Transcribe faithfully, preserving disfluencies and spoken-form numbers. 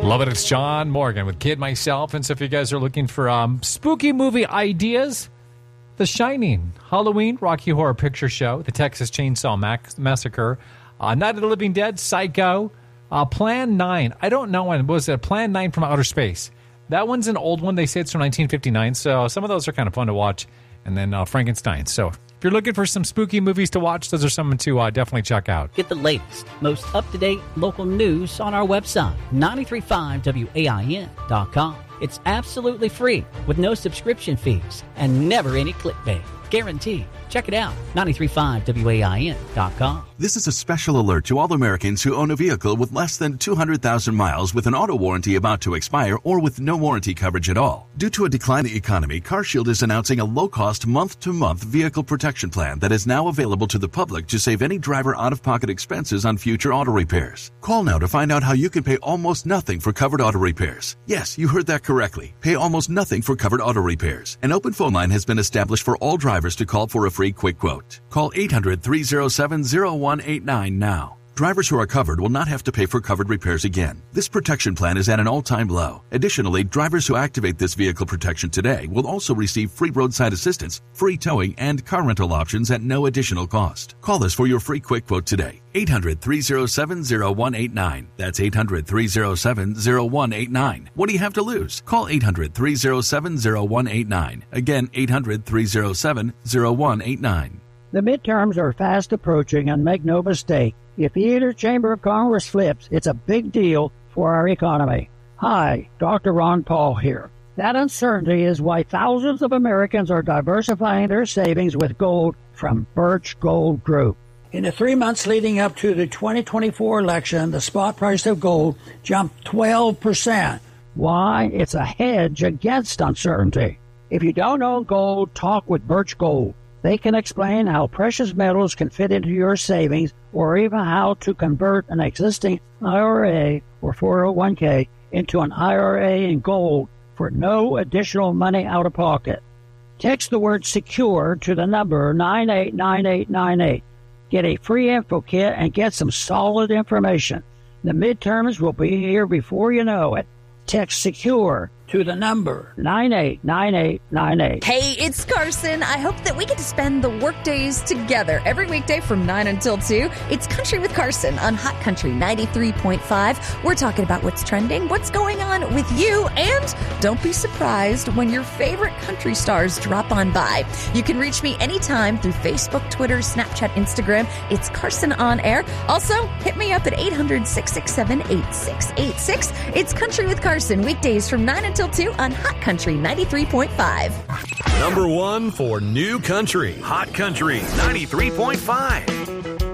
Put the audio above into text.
Love it. It's John Morgan with Kid Myself. And so if you guys are looking for um, spooky movie ideas, The Shining, Halloween, Rocky Horror Picture Show, The Texas Chainsaw Mac- Massacre, uh, Night of the Living Dead, Psycho, uh, Plan nine. I don't know when. Was it Plan nine from Outer Space? That one's an old one. They say it's from nineteen fifty-nine. So some of those are kind of fun to watch. And then uh, Frankenstein. So if you're looking for some spooky movies to watch, those are something to uh, definitely check out. Get the latest, most up-to-date local news on our website, nine three five W A I N dot com. It's absolutely free with no subscription fees and never any clickbait. Guaranteed. Check it out, nine three five W A I N dot com. This is a special alert to all Americans who own a vehicle with less than two hundred thousand miles with an auto warranty about to expire or with no warranty coverage at all. Due to a declining economy, CarShield is announcing a low-cost month-to-month vehicle protection plan that is now available to the public to save any driver out-of-pocket expenses on future auto repairs. Call now to find out how you can pay almost nothing for covered auto repairs. Yes, you heard that correctly. Pay almost nothing for covered auto repairs. An open phone line has been established for all drivers to call for a free quick quote. Call eight hundred, three oh seven, oh one eight nine now. Drivers who are covered will not have to pay for covered repairs again. This protection plan is at an all-time low. Additionally, drivers who activate this vehicle protection today will also receive free roadside assistance, free towing, and car rental options at no additional cost. Call us for your free quick quote today. eight hundred, three oh seven, oh one eight nine. That's eight hundred, three oh seven, oh one eight nine. What do you have to lose? Call eight hundred, three oh seven, oh one eight nine. Again, eight hundred, three oh seven, oh one eight nine. The midterms are fast approaching, and make no mistake, if either chamber of Congress flips, it's a big deal for our economy. Hi, Doctor Ron Paul here. That uncertainty is why thousands of Americans are diversifying their savings with gold from Birch Gold Group. In the three months leading up to the twenty twenty-four election, the spot price of gold jumped twelve percent. Why? It's a hedge against uncertainty. If you don't own gold, talk with Birch Gold. They can explain how precious metals can fit into your savings or even how to convert an existing I R A or four oh one k into an I R A in gold for no additional money out of pocket. Text the word SECURE to the number nine eight nine eight nine eight. Get a free info kit and get some solid information. The midterms will be here before you know it. Text SECURE to the number nine eight nine eight nine eight. Hey, it's Carson. I hope that we get to spend the work days together every weekday from nine until two. It's Country with Carson on Hot Country ninety-three point five. We're talking about what's trending, what's going on with you, and don't be surprised when your favorite country stars drop on by. You can reach me anytime through Facebook, Twitter, Snapchat, Instagram. It's Carson On Air. Also, hit me up at eight hundred, six six seven, eight six eight six. It's Country with Carson, weekdays from nine until two on Hot Country ninety-three point five. Number one for new country, Hot Country ninety-three point five.